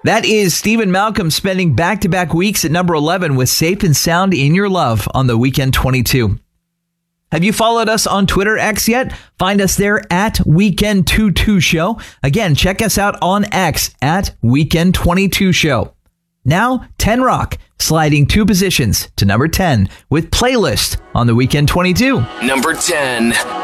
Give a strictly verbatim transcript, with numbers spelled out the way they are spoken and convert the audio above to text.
That is Stephen Malcolm spending back-to-back weeks at number eleven with Safe and Sound in Your Love on the Weekend twenty-two. Have you followed us on Twitter X yet? Find us there at Weekend twenty-two Show. Again, check us out on X at Weekend twenty-two Show. Now, ten Rock, sliding two positions to number ten with Playlist on the Weekend twenty-two. Number ten.